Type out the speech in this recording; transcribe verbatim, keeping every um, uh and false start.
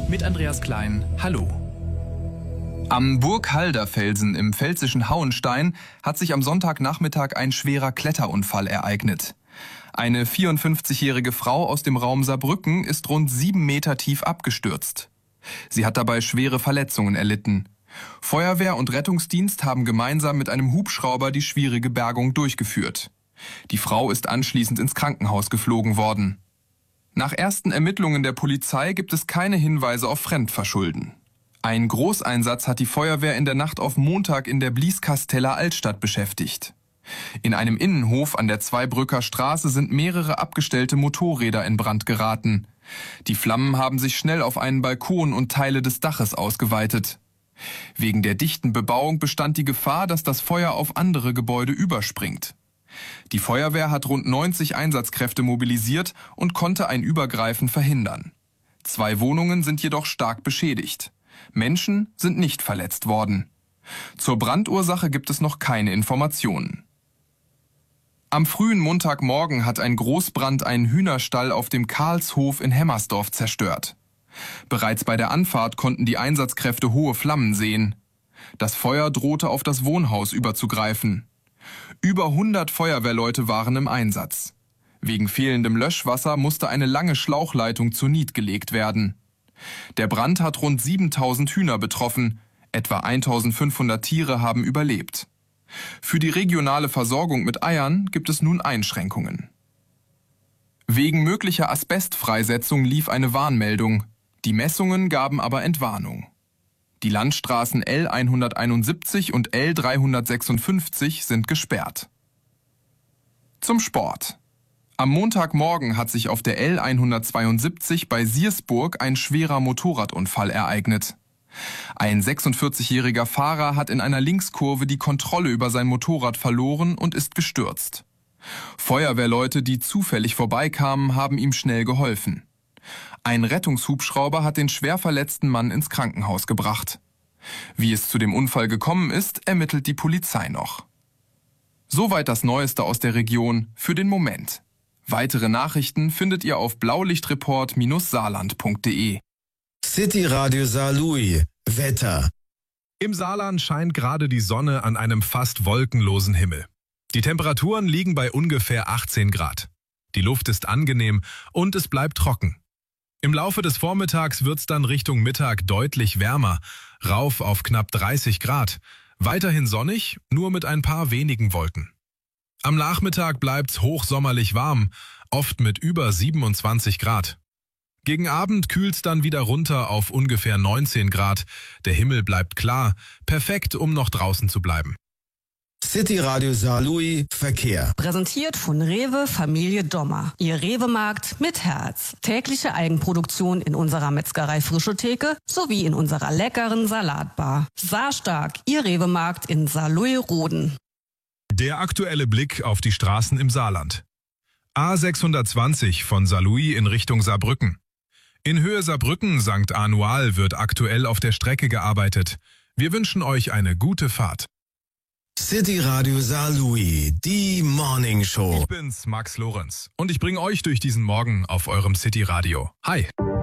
mit Andreas Klein. Hallo. Am Burghalder-Felsen im pfälzischen Hauenstein hat sich am Sonntagnachmittag ein schwerer Kletterunfall ereignet. Eine vierundfünfzigjährige Frau aus dem Raum Saarbrücken ist rund sieben Meter tief abgestürzt. Sie hat dabei schwere Verletzungen erlitten. Feuerwehr und Rettungsdienst haben gemeinsam mit einem Hubschrauber die schwierige Bergung durchgeführt. Die Frau ist anschließend ins Krankenhaus geflogen worden. Nach ersten Ermittlungen der Polizei gibt es keine Hinweise auf Fremdverschulden. Ein Großeinsatz hat die Feuerwehr in der Nacht auf Montag in der Blieskasteler Altstadt beschäftigt. In einem Innenhof an der Zweibrücker Straße sind mehrere abgestellte Motorräder in Brand geraten. Die Flammen haben sich schnell auf einen Balkon und Teile des Daches ausgeweitet. Wegen der dichten Bebauung bestand die Gefahr, dass das Feuer auf andere Gebäude überspringt. Die Feuerwehr hat rund neunzig Einsatzkräfte mobilisiert und konnte ein Übergreifen verhindern. Zwei Wohnungen sind jedoch stark beschädigt. Menschen sind nicht verletzt worden. Zur Brandursache gibt es noch keine Informationen. Am frühen Montagmorgen hat ein Großbrand einen Hühnerstall auf dem Karlshof in Hemmersdorf zerstört. Bereits bei der Anfahrt konnten die Einsatzkräfte hohe Flammen sehen. Das Feuer drohte auf das Wohnhaus überzugreifen. Über hundert Feuerwehrleute waren im Einsatz. Wegen fehlendem Löschwasser musste eine lange Schlauchleitung zur Niet gelegt werden. Der Brand hat rund siebentausend Hühner betroffen, etwa eintausendfünfhundert Tiere haben überlebt. Für die regionale Versorgung mit Eiern gibt es nun Einschränkungen. Wegen möglicher Asbestfreisetzung lief eine Warnmeldung. Die Messungen gaben aber Entwarnung. Die Landstraßen L hunderteinundsiebzig und L dreihundertsechsundfünfzig sind gesperrt. Zum Sport. Am Montagmorgen hat sich auf der L hundertzweiundsiebzig bei Siersburg ein schwerer Motorradunfall ereignet. Ein sechsundvierzigjähriger Fahrer hat in einer Linkskurve die Kontrolle über sein Motorrad verloren und ist gestürzt. Feuerwehrleute, die zufällig vorbeikamen, haben ihm schnell geholfen. Ein Rettungshubschrauber hat den schwer verletzten Mann ins Krankenhaus gebracht. Wie es zu dem Unfall gekommen ist, ermittelt die Polizei noch. Soweit das Neueste aus der Region für den Moment. Weitere Nachrichten findet ihr auf blaulichtreport Bindestrich saarland punkt de. City Radio Saarlouis. Wetter. Im Saarland scheint gerade die Sonne an einem fast wolkenlosen Himmel. Die Temperaturen liegen bei ungefähr achtzehn Grad. Die Luft ist angenehm und es bleibt trocken. Im Laufe des Vormittags wird's dann Richtung Mittag deutlich wärmer, rauf auf knapp dreißig Grad. Weiterhin sonnig, nur mit ein paar wenigen Wolken. Am Nachmittag bleibt's hochsommerlich warm, oft mit über siebenundzwanzig Grad. Gegen Abend kühlt's dann wieder runter auf ungefähr neunzehn Grad. Der Himmel bleibt klar, perfekt, um noch draußen zu bleiben. City Radio Saarlouis Verkehr. Präsentiert von Rewe Familie Dommer. Ihr Rewe-Markt mit Herz. Tägliche Eigenproduktion in unserer Metzgerei Frische Theke sowie in unserer leckeren Salatbar. Saarstark, Ihr Rewe-Markt in Saarlouis-Roden. Der aktuelle Blick auf die Straßen im Saarland. A sechshundertzwanzig von Saarlouis in Richtung Saarbrücken. In Höhe Saarbrücken Sankt Anual wird aktuell auf der Strecke gearbeitet. Wir wünschen euch eine gute Fahrt. City Radio Saarlouis, die Morning Show. Ich bin's, Max Lorenz, und ich bringe euch durch diesen Morgen auf eurem City Radio. Hi.